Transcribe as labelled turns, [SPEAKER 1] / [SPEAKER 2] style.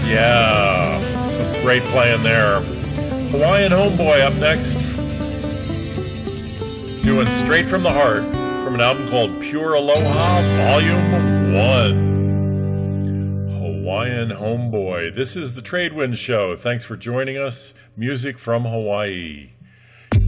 [SPEAKER 1] Yeah, some great playing there. Hawaiian Homeboy up next. Doing Straight from the Heart from an album called Pure Aloha Volume 1. Hawaiian Homeboy. This is the Tradewind Show. Thanks for joining us. Music from Hawaii.